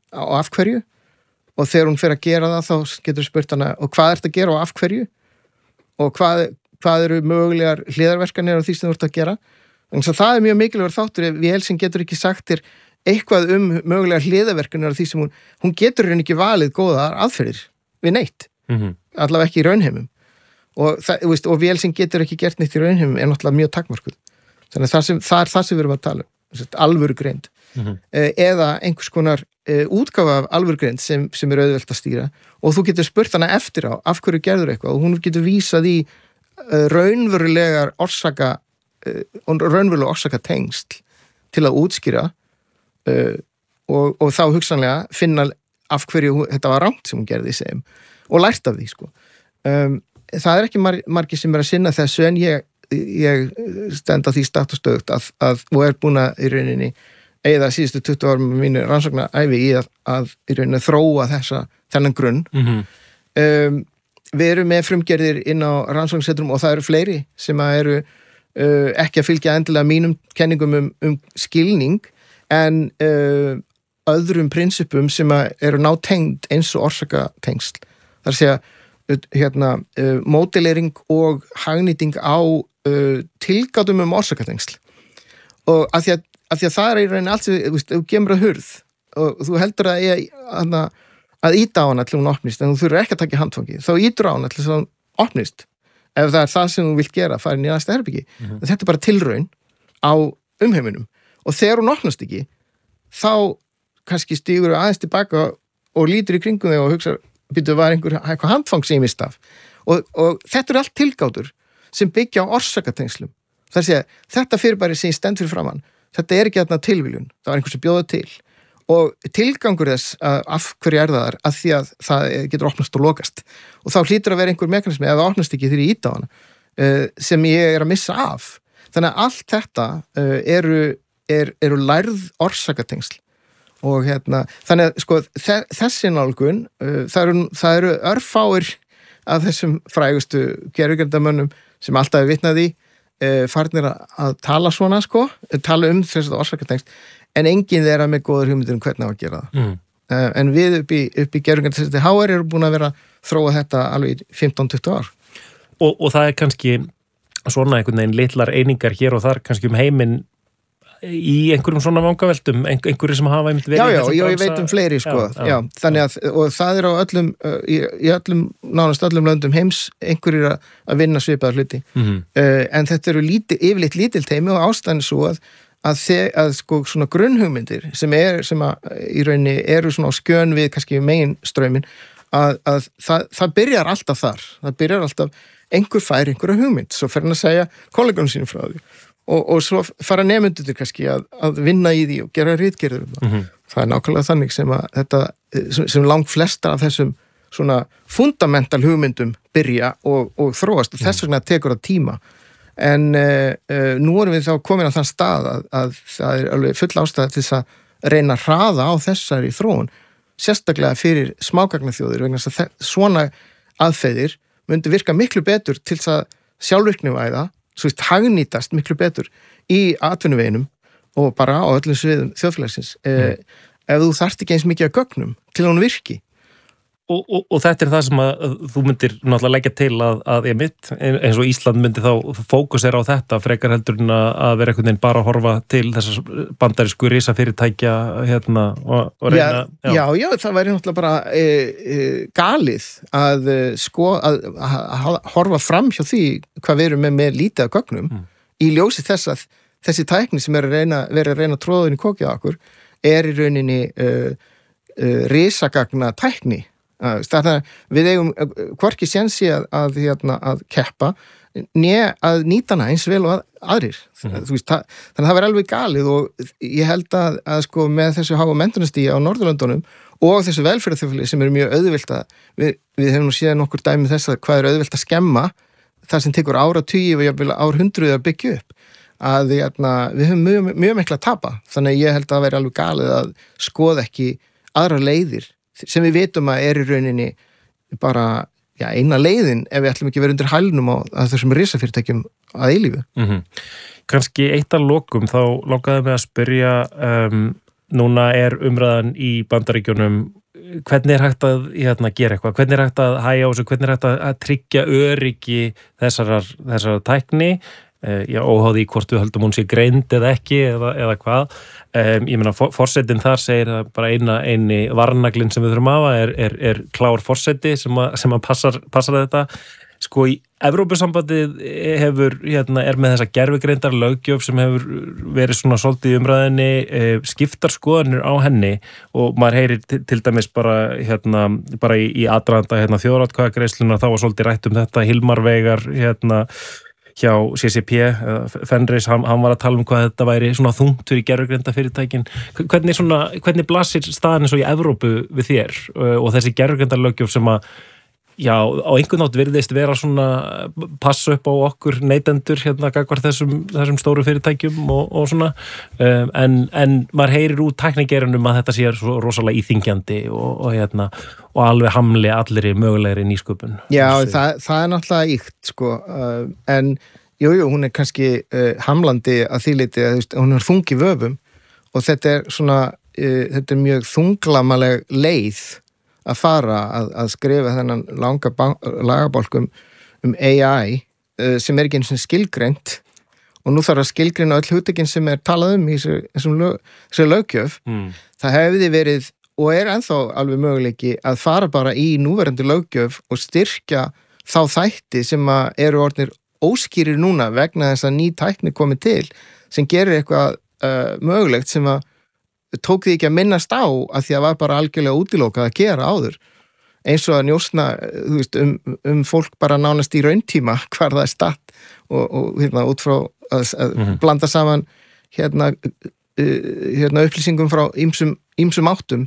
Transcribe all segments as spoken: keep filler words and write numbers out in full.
og af hverju og þegar hún fer að gera það þá getur spurt hana og hvað ert að gera og af hverju og hvað, hvað eru mögulegar hliðarverkanir á því sem þú ert að gera þannig að það er mjög mikilvægur þáttur ef vélsinn getur ekki sagt þér eitthvað um mögulegar hliðarverkanir á því sem hún hún getur henni ekki valið góðar aðferðir við neitt, mm-hmm. allavega ekki í raunheimum og, það, veist, og vélsinn getur ekki gert neitt í raunheimum er náttúrulega mjög takmarkuð þannig að það, sem, það er það sem við erum að tala um alvöru greind mm-hmm. eða einhvers konar útgáfa af alvöru greind sem, sem er auðvelt að stýra og þú getur spurt hana eftir á af hverju gerður eitthvað og hún getur vísað í uh, raunverulegar orsaka uh, raunverulega orsaka tengsl til að útskýra uh, og, og þá hugsanlega finna af hverju þetta var rangt sem hún gerði sem og lært af því sko. um, það er ekki mar- margir sem er að sinna þessu en ég, ég stend að því statt og stöðugt að, að, og er búin að í rauninni eða síðustu tuttugu árum mínu rannsóknar ævi í að, að í rauninni þróa þessa þennan grunn mm-hmm. um, við erum með frumgerðir inn á rannsóknarsetrum og það eru fleiri sem að eru uh, ekki að fylgja endilega mínum kenningum um, um skilning en uh, öðrum prinsipum sem að eru nátengd eins og orsakatengsl þar að segja hérna, uh, módelering og hagnýting á uh, tilgátum um orsakatengsl og að því að af því að það er í rauninni allt sem, þú veist, ef þú kemur að hurð og þú heldur að ég, að, að íta á hana til hún opnist en þú þurfur ekki að taka handfangi, þá ítur á hana til þess að hún opnist, ef það er það sem þú vilt gera, fara inn í næsta herbyggi mm-hmm. þetta er bara tilraun á umheiminum og þegar hún opnast ekki þá kannski stígur þú aðeins tilbaka og lítur í kringum þig og hugsa, býtu var einhver eitthvað handfang sem ég mist af og, og þetta er allt tilgátur sem byggja á orsakatengslum þar sé að þetta fyrirbæri sem ég stend fyrir framann þetta er ekki þarna tilviljun, það var einhvers að bjóða til og tilgangur þess að af hverju er það að því að það getur opnast og lokast og þá hlýtur að vera einhver mekanismi að það opnast ekki þegar ég íta á hana sem ég er að missa af þannig að allt þetta eru, er, eru lærð orsakatengsl og hérna, þannig að sko þessi nálgun, það eru, það eru örfáir af þessum frægustu gervigrindamönnum sem alltaf er vitnað í farnir að tala svona sko, tala um þess að orsakatengsl en enginn þeirra með góður hugmyndir um hvernig á að gera það mm. uh, en við upp í, upp í gervigrindastétti H R eru búin að vera að þróa þetta alveg í fimmtán til tuttugu ár og, og það er kannski svona einhvern veginn litlar einingar hér og þar kannski um heiminn í einhverjum svona vangaveltum, einhverju sem hafa einmitt verið. Já, já, já, ég veit um fleiri sko, já, já, þannig að, og það er á öllum, í, í öllum, nánast öllum löndum heims einhverjir að, að vinna svipaðar hluti, mm-hmm. uh, en þetta eru líti, yfirleitt lítil teimi og ástæðan svo að, að, þe- að sko svona grunnhugmyndir sem er, sem að í rauninni eru svona á skjön við kannski megin strömmin, að, að það, það byrjar alltaf þar, það byrjar alltaf einhver fær einhverja hugmynd, svo fer hann að segja kollegunum sínum frá því. Og, og svo fara nemyndur kannski að, að vinna í því og gera ritgerður um það. Mm-hmm. Það er nákvæmlega þannig sem að þetta, sem, sem langt flestar af þessum svona fundamental hugmyndum byrja og, og þróast og þess vegna tekur það tíma. En uh, uh, nú erum við þá komin á þann stað að, að það er alveg full ástæða til þess að reyna að hraða á þessari þróun, sérstaklega fyrir smágagnaþjóðir, vegna þess að svona aðferðir myndi virka miklu betur til þess að sjálfvirknivæða svo veist, hagnýtast miklu betur í atvinnuveginum og bara á öllum sviðum þjóðfélagsins mm. eh, ef þú þarft ekki eins mikið að gögnum til hún virki. Og, og, og þetta er það sem að, að þú myndir náttúrulega leggja til að, að emitt, eins og Ísland myndi þá fókusera á þetta frekar heldur en að vera einhvern veginn bara að horfa til þessar bandarísku risafyrirtækja hérna og, og reyna... Já, já, já, það væri náttúrulega bara e, e, galið að, sko, að, að, að horfa fram hjá því hvað við erum með með lítið af gögnum mm. í ljósi þess að þessi tækni sem er að reyna, verið að reyna tróðin í kokið á okkur er í rauninni uh, uh, risagagna tækni. Þannig að við eigum hvorki sénsi að, að, hérna, að keppa né að nýta hana eins vel og að, aðrir mm. veist, það, þannig að það verður alveg galið og ég held að, að sko, með þessu háa mentunastíi á Norðurlöndunum og þessu velferðarþjóðfélagi sem eru mjög auðvilt að við, við hefum nú séð nokkur dæmi þess að hvað er auðvilt að skemma það sem tekur áratugi og jafnvel árhundruði að byggja upp að hérna, við höfum mjög, mjög mikla að tapa þannig að ég held að það verður alveg galið að skoða ekki aðra leiðir sem við vitum að er í rauninni bara já, eina leiðin ef við ætlum ekki að vera undir hælnum á þessum risafyrirtækjum að eilífu. Mm-hmm. Kannski eitt að lokum þá langaði mig að spyrja um, núna er umræðan í Bandaríkjunum, hvernig er hægt að hérna, gera eitthvað, hvernig er hægt að hægja á þessu, hvernig er hægt að, að tryggja öryggi þessarar, þessarar tækni, uh, já, óháð í hvort við höldum hún sé greind eða ekki eða, eða hvað. Um, ég meina, for, forsetinn þar segir að bara eina, eini varnaglinn sem við þurfum að hafa er, er, er klár forseti sem að, sem að passar, passar þetta. Sko í Evrópusambandið hefur, hérna, er með þessa gervigreindar löggjöf sem hefur verið svona svolítið í umræðinni, e, skiptar skoðanir á henni og maður heyrir til, til dæmis bara, hérna, bara í, í aðdraganda hérna, þjóðaratkvæðagreiðsluna, þá var svolítið rætt um þetta, Hilmar Veigar hérna, hjá C C P, Fenris, hann, hann var að tala um hvað þetta væri svona þungt fyrir gervigreinda fyrirtækin. Hvernig, svona, hvernig blasir staðan eins og í Evrópu við þér og þessi gervigreinda löggjöf sem að já, á einhvern nátt virðist vera svona passa upp á okkur neytendur hérna gagvart þessum, þessum stóru fyrirtækjum og, og svona um, en, en maður heyrir úr tæknigeirunum að þetta sé svo rosalega íþingjandi og, og hérna og alveg hamli allir í mögulegri nýsköpun. Já, það, það er náttúrulega íkt sko, uh, en jú, jú, hún er kannski uh, hamlandi að því leyti að hún er þungi vöfum og þetta er svona, uh, þetta er mjög þunglamaleg leið að fara að, að skrifa þennan langa lagabálkum um A I uh, sem er ekki eins og skilgreint og nú þarf að skilgreina öll hugtökin sem er talað um í þessum lög, löggjöf. Mm. Það hefði verið og er ennþá alveg möguleiki að fara bara í núverandi löggjöf og styrkja þá þætti sem að eru orðnir óskýrir núna vegna þess að ný tækni komið til sem gerir eitthvað uh, mögulegt sem að tók því ekki að minnast á að því að var bara algjörlega útilokað að gera áður eins og að njósna þú veist, um, um fólk bara nánast í rauntíma hvar það er statt og, og hérna út frá að, að mm-hmm. blanda saman hérna, uh, hérna upplýsingum frá ýmsum, ýmsum áttum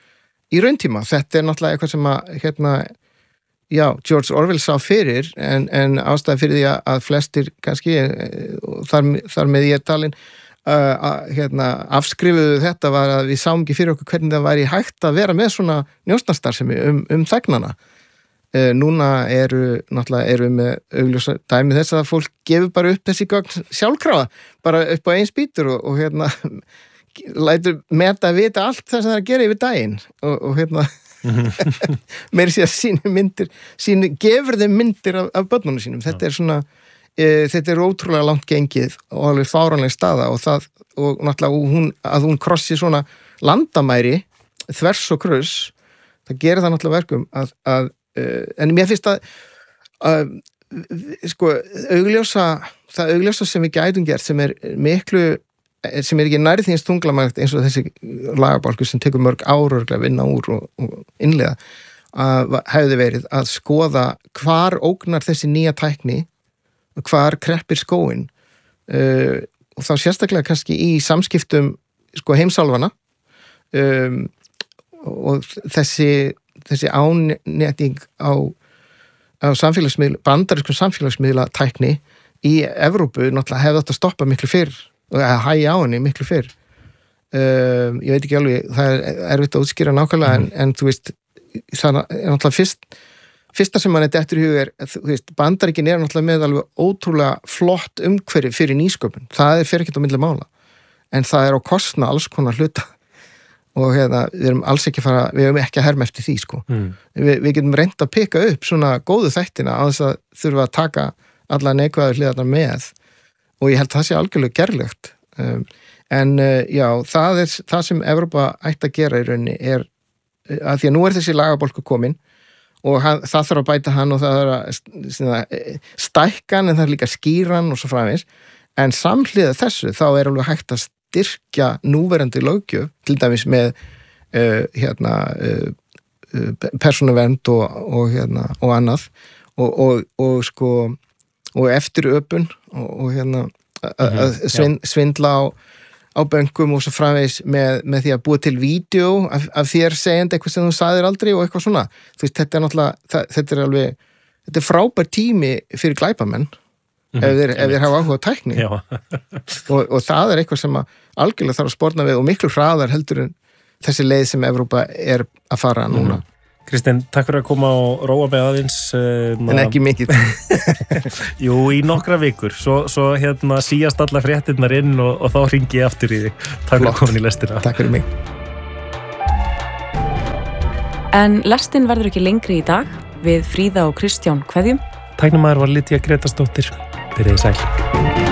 í rauntíma. Þetta er náttúrulega eitthvað sem að hérna, já, George Orwell sá fyrir en, en ástæðan fyrir því að flestir kannski þar, þar með ég er talin Uh, að, hérna, afskrifuðu þetta var að við sáum ekki fyrir okkur hvernig það væri hægt að vera með svona njósnastarfsemi um, um þegnana. Uh, núna eru náttúrulega eru með augljósa dæmi þess að fólk gefur bara upp þessi gögn sjálfkrafa, bara upp á eins bítur og, og hérna lætur meta að vita allt það sem það er að gera yfir daginn og, og hérna meiri sé að síni myndir síni, gefur þeim myndir af, af börnunum sínum. Þetta er svona E, þetta er ótrúlega langt gengið og alveg fáránleg staða og það og náttúrulega hún, að hún krossi svona landamæri þvers og kruss það gerir það náttúrulega verkum að, að uh, en mér finnst að, að sko augljósa það augljósa sem við gætum gert sem er miklu sem er ekki nærið þýnst þunglamægt eins og þessi lagabálkur sem tekur mörg ár að vinna úr og, og innlega að hefði verið að skoða hvar ógnar þessi nýja tækni hvar kreppir skóin uh, og þá sérstaklega kannski í samskiptum sko, heimsálfana um, og þessi, þessi ánetting á, á samfélagsmiðla, bandarískum samfélagsmiðla tækni í Evrópu náttúrulega hefði átt að stoppa miklu fyrr og að hægja á henni miklu fyrr um, ég veit ekki alveg, það er erfitt að útskýra nákvæmlega mm. en, en þú veist það er náttúrulega fyrst Fyrsta sem mann er dettur í hug er, þú veist, Bandaríkin er náttúrulega með alveg ótrúlega flott umhverfi fyrir nýsköpun. Það er fyrir ekkert á milli mála. En það er á kostna alls konar hluta. Og hérna, við erum alls ekki að fara, við erum ekki að herma eftir því, sko. Mm. Vi, við getum reynt að peka upp svona góðu þættina á þess að þurfa að taka alla neikvæðu hliðarnar með. Og ég held það sé algjörlega gerlegt. Um, en uh, já, það er það sem Evrópa ætti að gera í rauninni er, að því að nú er þessi lagabálkur kominn og hann, það þarf að bæta hann og það þarf að stækka hann en það er líka skýran og svo framvegis en samhliða þessu þá er alveg hægt að styrkja núverandi löggjöf til dæmis með uh, hérna uh, persónuvernd og, og hérna og annað og, og, og sko og eftiröpun og, og hérna að mm-hmm. svindla á á bönkum og svo framvegis með, með því að búa til vídeo af, af þér segjandi eitthvað sem þú sagðir aldrei og eitthvað svona. Þú veist, þetta er náttúrulega, það, þetta er alveg, þetta er frábær tími fyrir glæpamenn mm-hmm. ef þeir, ef þeir hafa áhuga á tækni. og, og það er eitthvað sem að algjörlega þarf að sporna við og miklu hraðar heldur en þessi leið sem Evrópa er að fara núna. Mm-hmm. Kristinn, takk fyrir að koma og róa með aðeins. Uh, en ekki mikið. Jú, í nokkra vikur. Svo, svo hérna síast alla fréttirnar inn og, og þá hringi ég aftur í þig. Takk fyrir að koma í lestina. Takk fyrir mig. En lestin verður ekki lengri í dag. Við Fríða og Kristján kveðjum. Tæknumæður var Lydía Grétarsdóttir. Verið sæl.